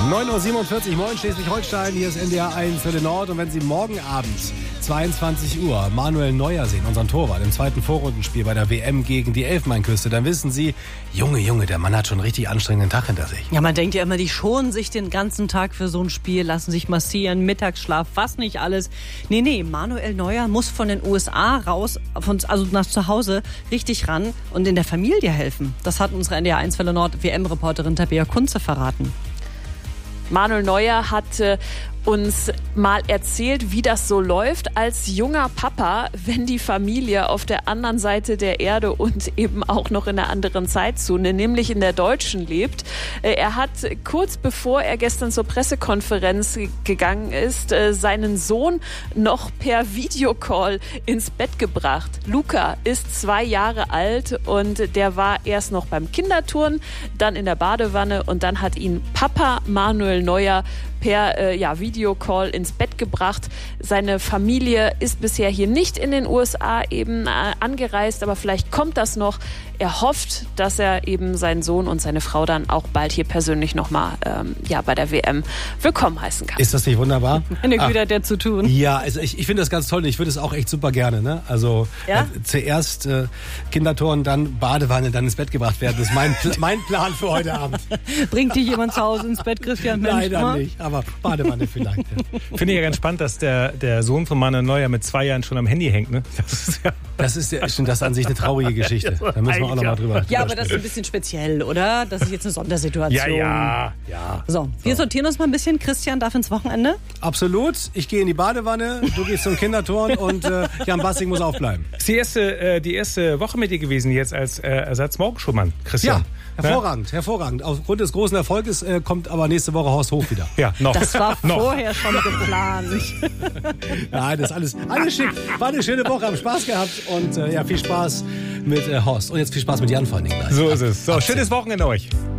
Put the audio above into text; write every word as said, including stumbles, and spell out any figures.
neun Uhr siebenundvierzig, Moin Schleswig-Holstein, hier ist N D R eins Welle Nord. Und wenn Sie morgen Abend zweiundzwanzig Uhr Manuel Neuer sehen, unseren Torwart, im zweiten Vorrundenspiel bei der W M gegen die Elfenbeinküste, dann wissen Sie, Junge, Junge, der Mann hat schon einen richtig anstrengenden Tag hinter sich. Ja, man denkt ja immer, die schonen sich den ganzen Tag für so ein Spiel, lassen sich massieren, Mittagsschlaf, was nicht alles. Nee, nee, Manuel Neuer muss von den U S A raus, von, also nach zu Hause, richtig ran und in der Familie helfen. Das hat unsere N D R eins Welle Nord W M-Reporterin Tabea Kunze verraten. Manuel Neuer hat äh, uns mal erzählt, wie das so läuft als junger Papa, wenn die Familie auf der anderen Seite der Erde und eben auch noch in einer anderen Zeitzone, nämlich in der deutschen, lebt. Er hat kurz bevor er gestern zur Pressekonferenz gegangen ist, seinen Sohn noch per Videocall ins Bett gebracht. Luca ist zwei Jahre alt und der war erst noch beim Kinderturnen, dann in der Badewanne und dann hat ihn Papa Manuel Neuer per äh, ja, Videocall ins Bett gebracht. Seine Familie ist bisher hier nicht in den U S A eben äh, angereist, aber vielleicht kommt das noch. Er hofft, dass er eben seinen Sohn und seine Frau dann auch bald hier persönlich nochmal ähm, ja, bei der W M willkommen heißen kann. Ist das nicht wunderbar? Eine Güte hat der zu tun. Ja, also ich, ich finde das ganz toll. Ich würde es auch echt super gerne. Ne? Also ja? äh, zuerst äh, Kinderturnen, dann Badewanne, dann ins Bett gebracht werden. Das ist mein, mein Plan für heute Abend. Bringt dich jemand zu Hause ins Bett, Christian? Mensch, Leider ma? nicht, aber Badewanne vielleicht. Finde ich ja ganz spannend, dass der, der Sohn von Manuel Neuer mit zwei Jahren schon am Handy hängt. Ne? Das ist ja Das ist ja stimmt, das ist an sich eine traurige Geschichte. Da müssen wir auch noch mal drüber Ja, aber das ist ein bisschen speziell, oder? Das ist jetzt eine Sondersituation. ja, ja, ja. So, wir sortieren uns mal ein bisschen. Christian darf ins Wochenende. Absolut. Ich gehe in die Badewanne, du gehst zum Kinderturnen und äh, Jan Bassing muss aufbleiben. Ist die erste, äh, die erste Woche mit dir gewesen jetzt als äh, Ersatz-Morgenschuhmann, Christian? Ja, hervorragend, hervorragend. Aufgrund des großen Erfolges äh, kommt aber nächste Woche Horst Hof wieder. Ja, noch. Das war noch. vorher schon geplant. Nein, das ist alles, alles schick. War eine schöne Woche, haben Spaß gehabt und äh, ja, viel Spaß mit äh, Horst. Und jetzt viel Spaß mit Jan vor allen Dingen gleich. So ist es. So, schönes Wochenende euch.